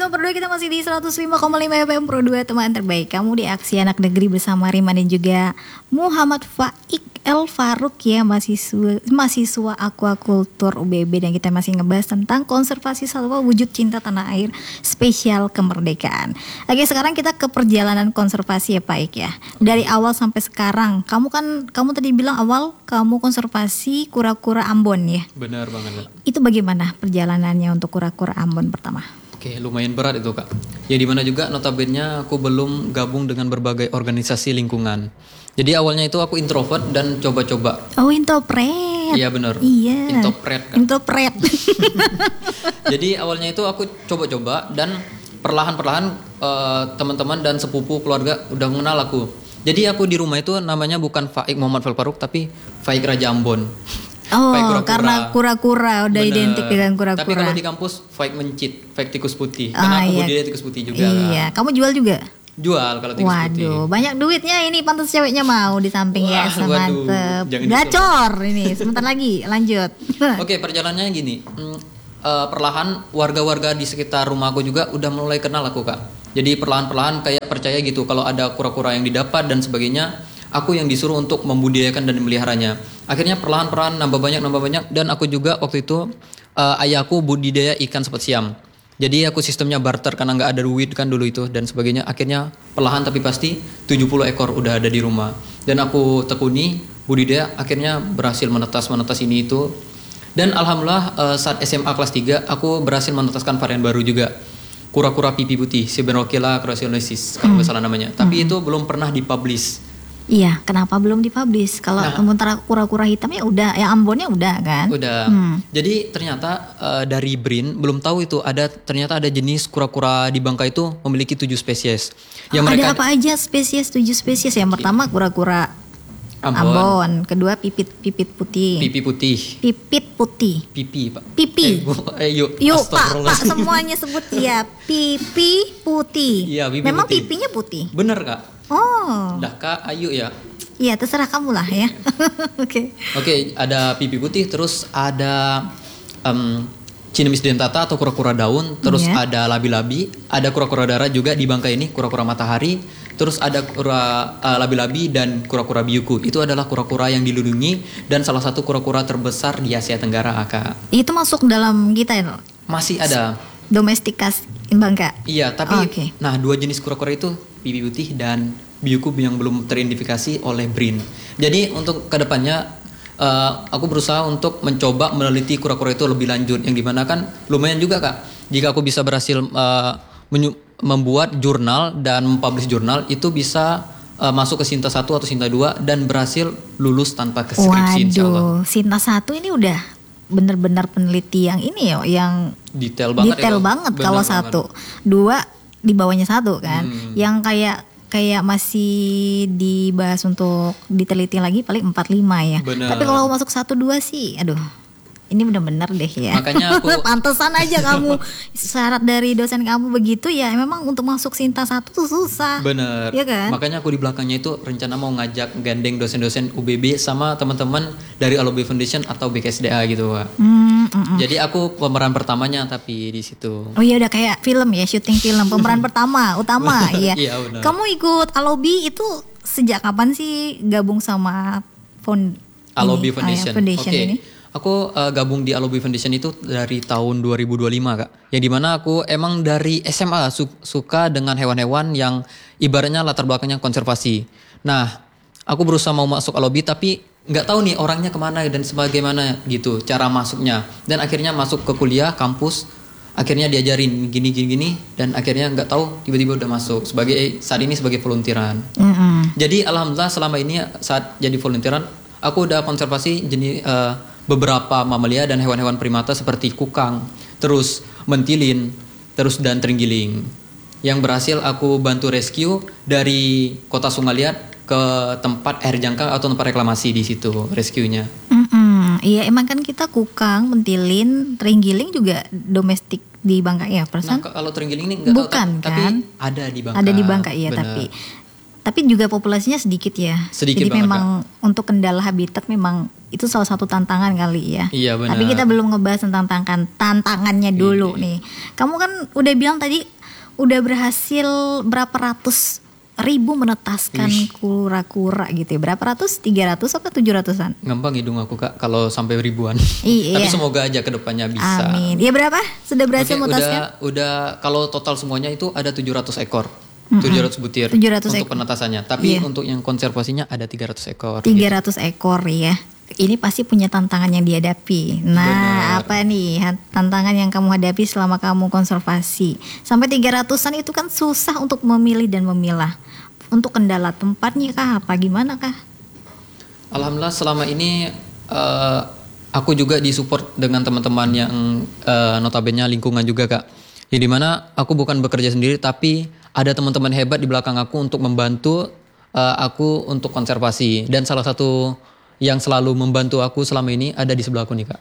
Teman Pro 2, kita masih di 105,5 FM Pro 2, teman terbaik kamu di Aksi Anak Negeri bersama Rima dan juga Muhammad Faik El Farouk ya, mahasiswa Aquaculture UBB, dan kita masih ngebahas tentang konservasi satwa wujud cinta tanah air spesial kemerdekaan. Oke, sekarang kita ke perjalanan konservasi ya Pak Ik ya. Dari awal sampai sekarang, kamu tadi bilang awal kamu konservasi kura-kura Ambon ya. Benar banget. Itu bagaimana perjalanannya untuk kura-kura Ambon pertama? Oke, lumayan berat itu Kak. Ya dimana juga notabene aku belum gabung dengan berbagai organisasi lingkungan. Jadi awalnya itu aku introvert dan coba-coba. Oh, introvert. Iya benar. Iya. Introvert Kak. Introvert. Jadi awalnya itu aku coba-coba dan perlahan-perlahan teman-teman dan sepupu keluarga udah mengenal aku. Jadi aku di rumah itu namanya bukan Faik Muhammad Farouk tapi Faik Raja Ambon. Oh, kura-kura. karena kura-kura udah Bener. identik dengan kura-kura. Tapi kalau di kampus Faik Mencit, Faik tikus putih. Ah, Karena aku iya. budidaya tikus putih juga. Iya, kamu jual juga? Jual kalau tikus putih. Waduh, banyak duitnya ini, pantas ceweknya mau di samping ya, Wah, waduh, mantep. jangan Gacor ini, sebentar lagi, lanjut. Oke, perjalanannya gini. Perlahan warga-warga di sekitar rumahku juga udah mulai kenal aku Kak. Jadi perlahan-perlahan kayak percaya gitu kalau ada kura-kura yang didapat dan sebagainya, aku yang disuruh untuk membudidayakan dan memeliharanya. Akhirnya perlahan-perlahan nambah banyak dan aku juga waktu itu ayahku budidaya ikan sepet siam. Jadi aku sistemnya barter karena nggak ada duit kan dulu itu dan sebagainya. Akhirnya perlahan tapi pasti 70 ekor udah ada di rumah. Dan aku tekuni budidaya, akhirnya berhasil menetas ini itu. Dan alhamdulillah saat SMA kelas 3 aku berhasil menetaskan varian baru juga. Kura-kura pipi putih, Sebenokila crassiensis kalau nggak salah namanya. Tapi itu belum pernah dipublish. Iya, kenapa belum dipublish? Kalau sementara kura-kura hitamnya udah, yang Ambonnya udah kan? Udah. Jadi ternyata dari BRIN belum tahu itu ternyata ada jenis kura-kura di Bangka itu memiliki 7 spesies. Yang Ada apa aja spesies? 7 spesies. Yang pertama kura-kura Ambon, kedua pipit putih. Pipi putih. Pipit putih. Pipi, Pak. Pipi. Yuk, Yuk Pak semuanya sebut ya. Pipi putih. Iya, pipi Memang putih. pipinya putih. Bener Kak. Oh. Dah Kak, ayo ya. Iya, terserah kamu lah ya. Oke, ada pipi putih, terus ada Cinemis dentata atau kura-kura daun, terus ada labi-labi, ada kura-kura darat juga di Bangka ini, kura-kura matahari, terus ada labi-labi dan kura-kura biuku. Itu adalah kura-kura yang dilindungi dan salah satu kura-kura terbesar di Asia Tenggara, Kak. Itu masuk dalam kita ya? Masih ada. Domestikas Bangka. Iya, tapi nah 2 jenis kura-kura itu pipi putih dan biuku yang belum teridentifikasi oleh BRIN. Jadi untuk kedepannya aku berusaha untuk mencoba meneliti kura-kura itu lebih lanjut, yang dimana kan lumayan juga Kak. Jika aku bisa berhasil membuat jurnal dan mempublish jurnal, itu bisa masuk ke Sinta 1 atau Sinta 2 dan berhasil lulus tanpa skripsi insyaallah. Waduh, Sinta 1 ini udah benar-benar peneliti yang ini ya, yang detail banget kalau 1. 2 di bawahnya 1 kan. Yang kayak masih dibahas untuk diteliti lagi paling 4-5 ya. Bener. Tapi kalau masuk 1-2 sih aduh, ini benar-benar deh ya. Makanya aku pantesan aja kamu syarat dari dosen kamu begitu ya, memang untuk masuk Sinta 1 tuh susah. Bener. Ya kan? Makanya aku di belakangnya itu rencana mau ngajak gandeng dosen-dosen UBB sama teman-teman dari Alobank Foundation atau BKSDA gitu, Pak. Jadi aku pemeran pertamanya tapi di situ. Oh iya, udah kayak film ya, syuting film, pemeran utama ya. Iya, benar. Kamu ikut Alobi itu sejak kapan sih gabung sama Alobank Foundation? Ini? Aku gabung di Alobank Foundation itu dari tahun 2025 Kak. Yang dimana aku emang dari SMA suka dengan hewan-hewan yang ibaratnya latar belakangnya konservasi. Nah, aku berusaha mau masuk Alobank tapi nggak tahu nih orangnya kemana dan sebagaimana gitu cara masuknya. Dan akhirnya masuk ke kuliah kampus, akhirnya diajarin gini dan akhirnya nggak tahu tiba-tiba udah masuk saat ini sebagai volunteeran. Jadi alhamdulillah selama ini saat jadi volunteeran aku udah konservasi jenis beberapa mamalia dan hewan-hewan primata seperti kukang, terus mentilin, terus dan terenggiling. Yang berhasil aku bantu rescue dari kota Sungaliat ke tempat air jangkar atau tempat reklamasi di situ rescue-nya. Iya, emang kan kita kukang, mentilin, terenggiling juga domestik di Bangka ya, perasaan? Nah, kalau terenggiling ini enggak bukan tahu, tapi kan? ada di Bangka. Ada di Bangka iya, bener. tapi Tapi juga populasinya sedikit ya. Sedikit Jadi banget, memang untuk kendala habitat memang itu salah satu tantangan kali ya. Iya, benar. Tapi kita belum ngebahas tentang tantangannya dulu nih. Kamu kan udah bilang tadi udah berhasil berapa ratus ribu menetaskan kura-kura gitu ya. Berapa ratus? 300 atau 700-an? Gampang hidung aku Kak kalau sampai ribuan. Iya. Tapi semoga aja kedepannya bisa. Amin. Ya berapa? Sudah berhasil Oke, menetaskan? udah kalau total semuanya itu ada 700 ekor. 700 butir 700 untuk ekor. penetasannya. Tapi Iya. untuk yang konservasinya ada 300 ekor. 300 ekor ya. Ini pasti punya tantangan yang dihadapi. Nah, Benar. apa nih tantangan yang kamu hadapi selama kamu konservasi? Sampai 300-an itu kan susah untuk memilih dan memilah. Untuk kendala tempatnya kah? Apa gimana kah? Alhamdulillah selama ini aku juga disupport dengan teman-teman yang notabene lingkungan juga Kak. Yang dimana aku bukan bekerja sendiri tapi ada teman-teman hebat di belakang aku untuk membantu aku untuk konservasi. Dan salah satu yang selalu membantu aku selama ini ada di sebelah aku nih Kak.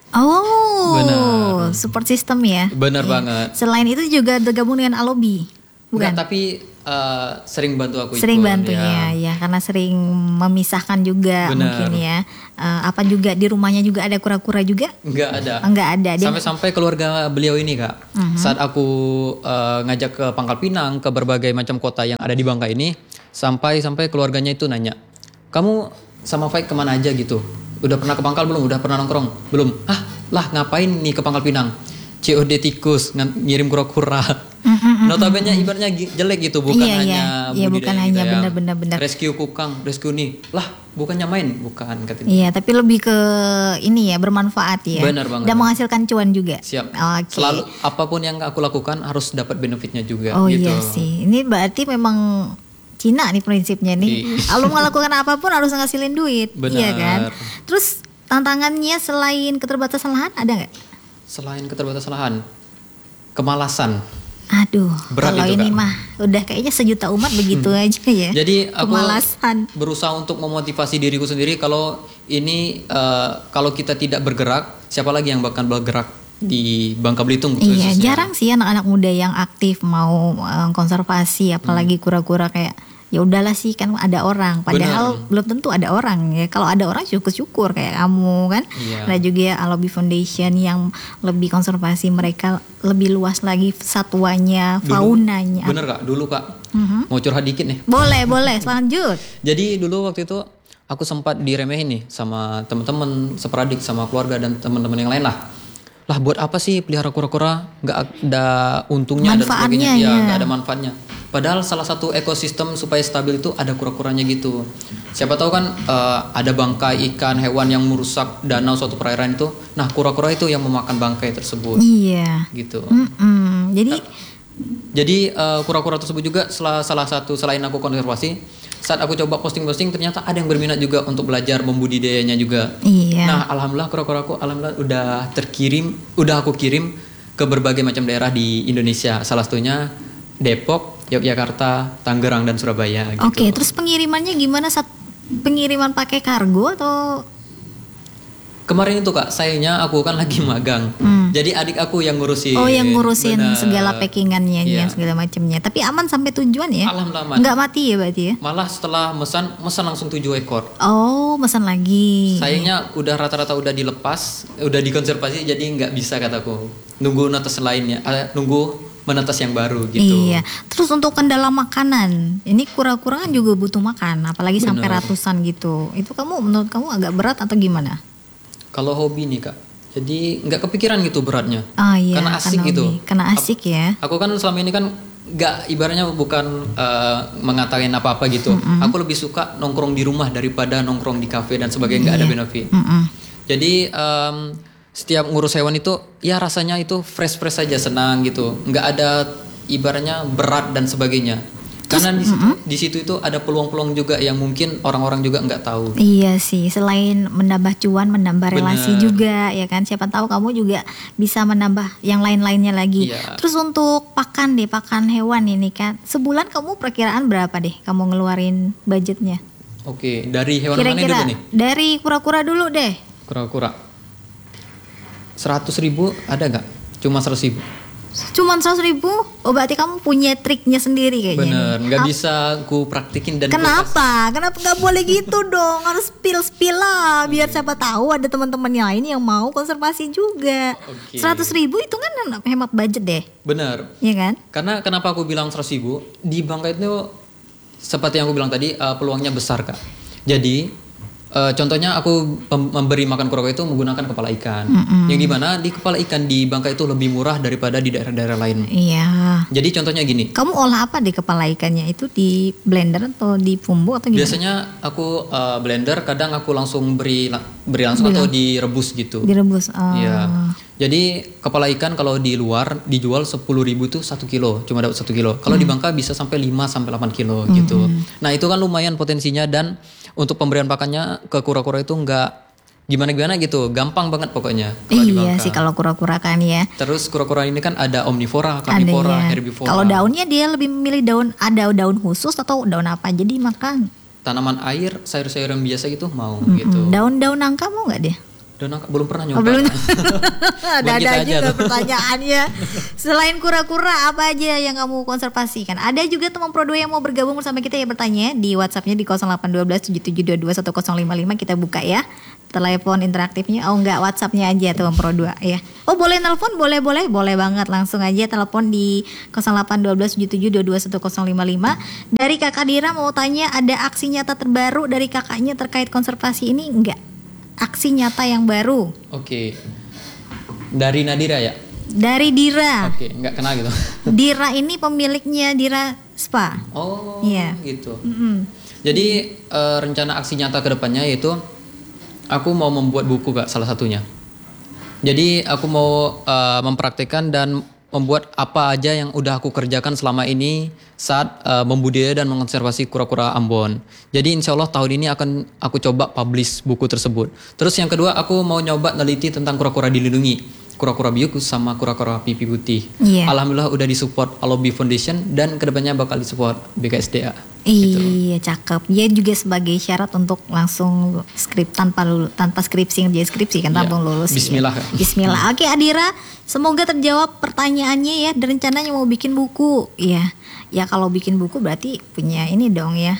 Oh, Benar. support system ya. Benar Iya. banget. Selain itu juga tergabung dengan Alobi, bukan? Enggak, tapi sering bantu aku Sering ikut, bantunya ya karena sering memisahkan juga Benar. mungkin ya. Apa juga di rumahnya juga ada kura-kura juga? Enggak ada. Enggak ada. Dia Sampai-sampai keluarga beliau ini Kak, saat aku ngajak ke Pangkal Pinang, ke berbagai macam kota yang ada di Bangka ini, sampai keluarganya itu nanya, kamu sama Faik kemana aja gitu? Udah pernah ke Pangkal belum? Udah pernah nongkrong? Belum? Lah ngapain nih ke Pangkal Pinang? COD tikus, ngirim kura-kura. Notabene ibaratnya jelek gitu, bukan hanya Iya, bukan budidaya hanya kita yang benar-benar. rescue kukang, rescue nih. Lah, bukannya main, bukan katanya. Iya, tapi lebih ke ini ya, bermanfaat ya. Benar banget. Dan menghasilkan cuan juga. Siap. Oke. Selalu apapun yang aku lakukan harus dapat benefitnya juga Oh gitu. iya sih. Ini berarti memang Cina nih prinsipnya nih. Kalau melakukan apapun harus ngasilin duit. Benar. Iya kan? Terus tantangannya selain keterbatasan lahan ada nggak? Selain keterbatasan lahan, kemalasan. Aduh, Berat kalau itu, ini Kak. mah udah kayaknya sejuta umat begitu aja ya. Jadi aku Kemalasan. berusaha untuk memotivasi diriku sendiri kalau ini kalau kita tidak bergerak, siapa lagi yang bakal bergerak di Bangka Belitung Iya, khususnya. jarang sih anak-anak muda yang aktif mau konservasi, apalagi kura-kura kayak ya udahlah sih kan ada orang. Padahal belum tentu ada orang ya. Kalau ada orang syukur-syukur kayak kamu kan. Iya. Ada juga Alobi Foundation yang lebih konservasi, mereka lebih luas lagi satwanya, faunanya. Bener Kak, dulu Kak. Mau curhat dikit nih. Boleh, lanjut. Jadi dulu waktu itu aku sempat diremehin nih sama teman-teman, seperadik, sama keluarga dan teman-teman yang lain lah. Lah buat apa sih pelihara kura-kura? Nggak ada untungnya dan Manfaatnya, sebagainya. ya. Nggak ada manfaatnya. Padahal salah satu ekosistem supaya stabil itu ada kura-kuranya gitu. Siapa tahu kan ada bangkai ikan, hewan yang merusak danau suatu perairan itu. Nah kura-kura itu yang memakan bangkai tersebut. Iya. Gitu. Jadi Kura-kura tersebut juga salah satu selain aku konservasi, saat aku coba posting-posting ternyata ada yang berminat juga untuk belajar membudidayanya juga. iya. Nah, alhamdulillah kura-kuraku udah aku kirim ke berbagai macam daerah di Indonesia. Salah satunya Depok, Yogyakarta, Tangerang dan Surabaya gitu. Oke, terus pengirimannya gimana? Pengiriman pakai kargo atau? Kemarin itu Kak, sayangnya aku kan lagi magang. Jadi adik aku yang ngurusin. Oh, yang ngurusin Benar. segala packingannya, Iya. yang segala macamnya. Tapi aman sampai tujuan ya? Alhamdulillah aman. Nggak mati ya berarti ya? Malah setelah mesan langsung 7 ekor. Oh, pesan lagi. Sayangnya udah rata-rata udah dilepas, udah dikonservasi jadi nggak bisa kataku. Nunggu netes lainnya, nunggu menetes yang baru gitu. Iya. Terus untuk kendala makanan, ini kura-kura kan juga butuh makan, apalagi sampai Benar. ratusan gitu. Itu menurut kamu agak berat atau gimana? Kalau hobi nih Kak, jadi nggak kepikiran gitu beratnya. Oh iya. Karena asik gitu. hobi. Karena asik ya. Aku kan selama ini kan nggak ibaratnya bukan mengatakan apa-apa gitu. Aku lebih suka nongkrong di rumah daripada nongkrong di kafe dan sebagainya nggak ada benefit. Jadi setiap ngurus hewan itu ya rasanya itu fresh saja, senang gitu. Nggak ada ibaratnya berat dan sebagainya. Karena di situ itu ada peluang-peluang juga yang mungkin orang-orang juga nggak tahu. Iya sih, selain menambah cuan, menambah relasi Bener. juga ya kan. Siapa tahu kamu juga bisa menambah yang lain-lainnya lagi. Iya. Terus untuk pakan hewan ini kan, sebulan kamu perkiraan berapa deh kamu ngeluarin budgetnya? Oke, dari hewan mana Kira-kira dulu nih? dari kura-kura dulu deh. Kura-kura. 100.000 ada nggak? Cuma 100.000. Cuman 100.000? Oh berarti kamu punya triknya sendiri kayaknya. Bener, nih. nggak bisa ku praktikin dan Kenapa? Kenapa nggak boleh gitu dong? Harus spill lah, biar siapa tahu ada teman-teman yang lain yang mau konservasi juga. Oke. 100.000 itu kan hemat budget deh, Bener. ya kan? Karena kenapa aku bilang 100.000 di Bangka itu seperti yang aku bilang tadi peluangnya besar kak. Jadi contohnya aku memberi makan kura-kura itu menggunakan kepala ikan. Yang dimana di kepala ikan di Bangka itu lebih murah daripada di daerah-daerah lain. Iya. Jadi contohnya gini. Kamu olah apa di kepala ikannya? Itu di blender atau di bumbu atau gimana? Biasanya aku blender, kadang aku langsung beri langsung atau direbus gitu. Direbus. Oh. Iya. Jadi kepala ikan kalau di luar dijual 10.000 tuh 1 kilo, cuma dapat 1 kilo. Kalau di Bangka bisa sampai 5 sampai 8 kilo gitu. Nah, itu kan lumayan potensinya dan untuk pemberian pakannya ke kura-kura itu nggak gimana-gimana gitu, gampang banget pokoknya kalau di Iya Bangka. sih kalau kura-kura kan ya. Terus kura-kura ini kan ada omnivora, Ada karnivora, ya. herbivora. Kalau daunnya dia lebih memilih daun, ada daun khusus atau daun apa? Jadi makan. Tanaman air, sayur-sayuran biasa gitu mau gitu. Daun-daun nangka mau nggak dia? Dan belum pernah Oh, nyoba. belum. Buat kita Ada aja juga tuh. pertanyaannya. Selain kura-kura apa aja yang kamu konservasikan? Ada juga teman Pro 2 yang mau bergabung bersama kita ya, bertanya di WhatsApp-nya di 0812 7722 1055, kita buka ya. Telepon interaktifnya. Oh enggak, WhatsApp-nya aja teman Pro 2 ya. Oh boleh nelpon, boleh banget, langsung aja telepon di 0812 7722 1055. Dari Kakak Dira mau tanya, ada aksi nyata terbaru dari kakaknya terkait konservasi ini enggak? Aksi nyata yang baru Oke. Dari Nadira ya? dari Dira. Oke, nggak kenal gitu. Dira ini pemiliknya Dira Spa. Oh, Iya. gitu. Jadi rencana aksi nyata ke depannya yaitu aku mau membuat buku Kak, salah satunya. Jadi aku mau mempraktikkan dan membuat apa aja yang udah aku kerjakan selama ini saat membudidaya dan mengonservasi kura-kura Ambon. Jadi insya Allah tahun ini akan aku coba publish buku tersebut. Terus yang kedua aku mau nyoba neliti tentang kura-kura dilindungi. Kura-kura biukus sama kura-kura pipi putih. Iya. Alhamdulillah udah disupport Alobi Foundation dan kedepannya bakal disupport BKSDA. Iya cakep. Dia juga sebagai syarat untuk langsung tanpa skripsi ngerjain skripsi kan, Iya. tanpa lulus. Bismillah. Ya. Bismillah. Oke Adira, semoga terjawab pertanyaannya ya. Dan rencananya mau bikin buku. Iya. Ya kalau bikin buku berarti punya ini dong ya.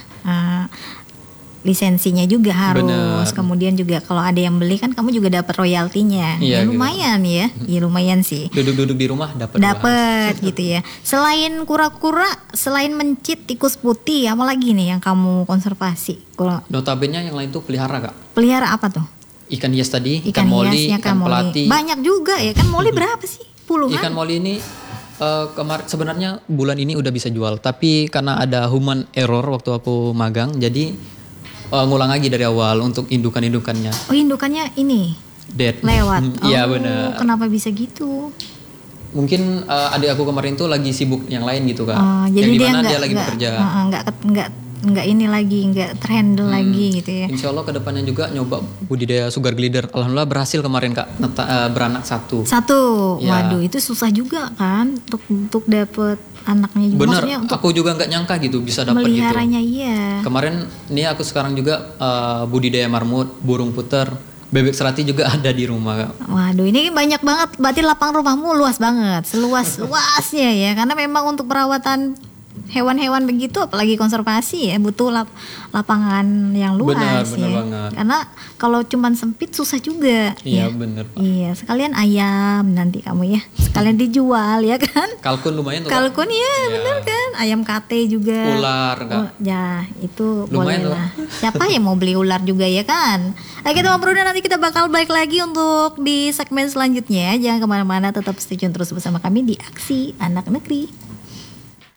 Lisensinya juga harus. Bener. Kemudian juga kalau ada yang beli kan kamu juga dapat royaltinya. Iya, Ya lumayan ya. Ya lumayan sih. Duduk-duduk di rumah dapat. Dapat gitu ya. Selain kura-kura, selain mencit tikus putih, apa lagi nih yang kamu konservasi? Kalau Notabene yang lain tuh pelihara Kak. pelihara apa tuh? Ikan hias tadi, Ikan ikan moli, hiasnya ikan pelati. Banyak juga ya kan, moli berapa sih? Puluhan? Ikan moli ini kemarin sebenarnya bulan ini udah bisa jual, tapi karena ada human error waktu aku magang, jadi ngulang lagi dari awal untuk indukan-indukannya. Oh indukannya ini Dead. lewat. Iya Oh, benar. kenapa bisa gitu? Mungkin adik aku kemarin tuh lagi sibuk yang lain gitu Kak. Oh, jadi yang dia dimana nggak dia lagi bekerja. nggak ini lagi, nggak terhandle lagi gitu ya. Insya Allah kedepannya juga nyoba budidaya sugar glider. Alhamdulillah berhasil kemarin Kak, beranak satu. Satu, Ya. waduh itu susah juga kan untuk dapet anaknya juga. Bener, Maksudnya untuk aku juga nggak nyangka gitu bisa dapat gitu. meliharanya iya. Kemarin ini aku sekarang juga budidaya marmut, burung puter, bebek serati juga ada di rumah Kak. Waduh ini banyak banget, berarti lapang rumahmu luas banget, seluas-luasnya ya. Karena memang untuk perawatan hewan-hewan begitu, apalagi konservasi ya butuh lapangan yang luas Benar ya. banget. Karena kalau cuman sempit susah juga. Iya ya. bener Pak. Iya, sekalian ayam nanti kamu ya, sekalian dijual ya kan. Kalkun lumayan tuh Kak. Kalkun ya, Iya. bener kan, ayam kate juga. Ular Kak. Oh, ya itu Lumayan boleh lah. Siapa yang mau beli ular juga ya kan? Oke teman Pruna, nanti kita bakal balik lagi untuk di segmen selanjutnya. Jangan kemana-mana, tetap stay tune terus bersama kami di Aksi Anak Negeri.